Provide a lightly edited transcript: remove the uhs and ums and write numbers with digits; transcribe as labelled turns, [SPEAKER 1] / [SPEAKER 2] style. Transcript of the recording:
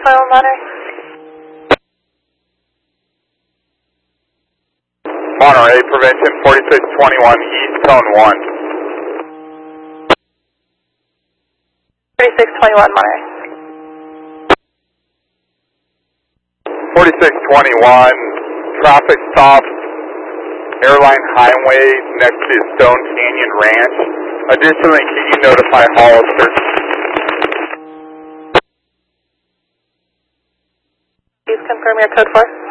[SPEAKER 1] 4621 Monterey.
[SPEAKER 2] Monterey, prevention 4621 East, tone 1.
[SPEAKER 1] 4621 Monterey.
[SPEAKER 2] 4621, traffic stop, Airline Highway next to Stone Canyon Ranch. Additionally, can you notify Hollister?
[SPEAKER 1] Please confirm your code 4.